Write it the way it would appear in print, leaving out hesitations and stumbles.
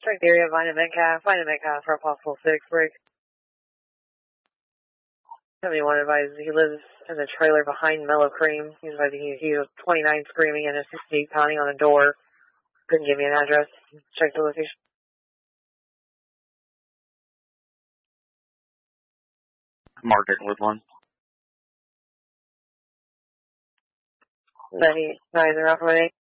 check the area, find a Metcalf for a possible 6 break. 71 advised he lives in the trailer behind Mellow Cream. He's advising he was 29 screaming and a 68 pounding on a door. Couldn't give me an address. Check the location. Market Woodlawn. Neither Alpha 8.